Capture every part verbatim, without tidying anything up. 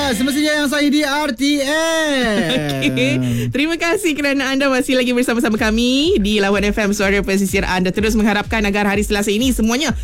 Ya, semestinya yang saya di R T M. Okay. Terima kasih kerana anda masih lagi bersama-sama kami di Lawan F M, Suara Pesisir. Anda terus mengharapkan agar hari Selasa ini semuanya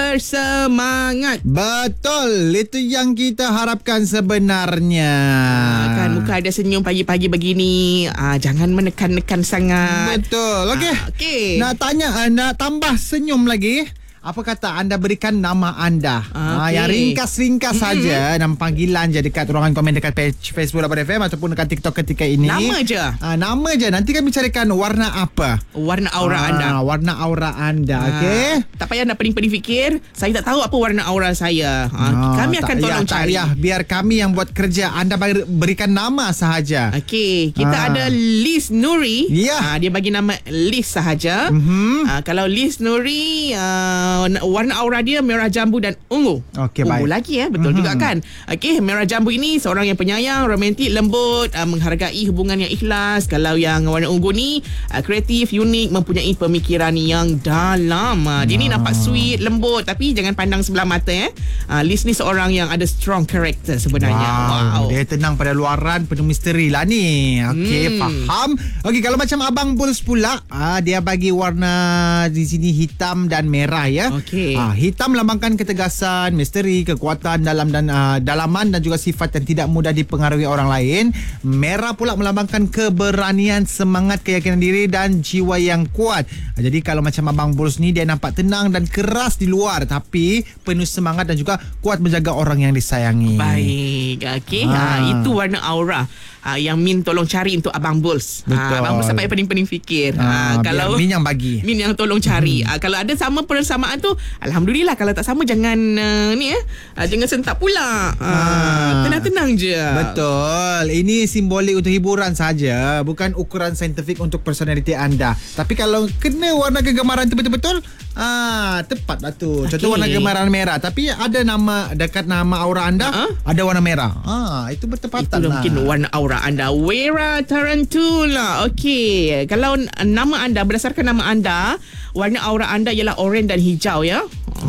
bersemangat. Betul, itu yang kita harapkan sebenarnya. Ah, kan muka ada senyum pagi-pagi begini, ah, jangan menekan-nekan sangat. Betul. Okey. Ah, okay. Nak tanya, nak tambah senyum lagi. Apa kata anda berikan nama anda? Ah, ah, okay. Yang ringkas-ringkas Mm-hmm. saja, nama panggilan je dekat ruangan komen dekat page Facebook Lawan F M ataupun dekat TikTok ketika ini. Nama je. Ah, nama je. Nanti kami carikan warna apa? Warna aura ah, anda. Warna aura anda. Ah, Okey. tak payah nak pening-pening fikir. Saya tak tahu apa warna aura saya. Ah, Ah, kami akan tak tolong payah, tak cari. payah. Biar kami yang buat kerja. Anda bagi- berikan nama sahaja. Okey, kita Ah. ada Liz Nuri. Ya. Ah, dia bagi nama Liz sahaja. Mhm. Ah, kalau Liz Nuri, ah, warna aura dia merah jambu dan ungu. Okey, ungu baik. lagi eh, betul Mhm. juga kan? Okey, merah jambu ini seorang yang penyayang, romantik, lembut, ah, menghargai hubungan yang ikhlas. Kalau yang warna ungu ni, ah, kreatif, unik, mempunyai pemikiran yang dalam. Ah, dia ni nampak sweet, lembut, tapi jangan pandang sebelah mata eh. Ah, Liz ni seorang yang ada strong character sebenarnya. Wow. Dia tenang pada luaran, penuh misteri lah ni. Okey, Hmm. faham. Okey, kalau macam Abang Bulls pula, ah, dia bagi warna di sini hitam dan merah ya. Okey. Ah, hitam melambangkan ketegasan, misteri, kekuatan dalam dan uh, dalaman dan juga sifat yang tidak mudah dipengaruhi orang lain. Merah pula melambangkan keberanian, semangat, keyakinan diri dan jiwa yang kuat. Ah, jadi kalau macam Abang Bulls ni, dia nampak tenang dan keras di luar tapi penuh semangat dan juga kuat menjaga orang yang disayangi. Baik, okey. Ah. Ha, itu warna aura. Ha, yang Min tolong cari untuk Abang Bulls. Betul. Ha, Abang Bulls tak payah pening-pening fikir. Ah, Ha, biar kalau Min yang bagi. Min yang tolong cari. Hmm. Ha, kalau ada sama persamaan tu, alhamdulillah. Kalau tak sama, jangan uh, ni eh, ha, jangan sentak pula. Ha, Ah. tenang-tenang je. Betul. Ini simbolik untuk hiburan saja, bukan ukuran saintifik untuk personaliti anda. Tapi kalau kena warna kegemaran tu betul-betul, ah, tepat lah tu. Contoh Okey. warna kegemaran merah, tapi ada nama dekat nama aura anda, Ha? ada warna merah. Ah, itu Itu bertepatan lah. mungkin warna aura anda. Wera Tarantula. Okey. Kalau nama anda, berdasarkan nama anda, warna aura anda ialah oranye dan hijau ya.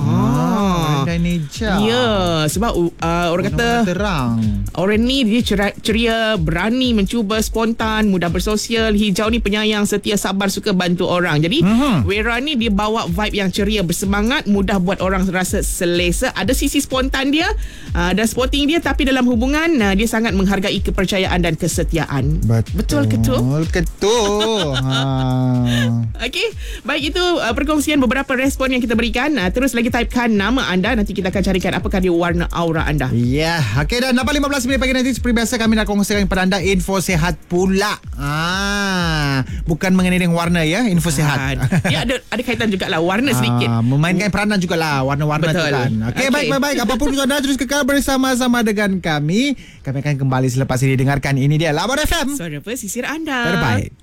Ah, dan hijau. Ya, sebab uh, orang kata Warna terang. Oren ni dia ceria, ceria, berani, mencuba, spontan, mudah bersosial. Hijau ni penyayang, setia, sabar, suka bantu orang. Jadi Mhm. Wera ni dia bawa vibe yang ceria, bersemangat, mudah buat orang rasa selesa. Ada sisi spontan dia uh, dan sporting dia, tapi dalam hubungan uh, dia sangat menghargai kepercayaan dan kesetiaan. Betul. Betul ke tu? Betul ke tu? ha. Okey, baik, itu uh, perkongsian beberapa respon yang kita berikan. Uh, terus lagi typekan nama anda, nanti kita akan carikan apakah dia warna aura anda. Ya, yeah. Okey, dan lapan lima belas minit pagi nanti seperti biasa kami nak kongsikan kepada anda info sihat pula. Ah, bukan mengenai dengan warna ya, info sihat. Ah, dia ada ada kaitan jugalah warna sedikit. Ah, memainkan peranan jugalah warna-warna tu Betul. kan. Okey, Okey. baik baik baik. Apapun itu anda terus kekal bersama-sama dengan kami. Kami akan kembali selepas ini dengarkan ini dia Lawan F M. Suara pesisir anda. Terbaik.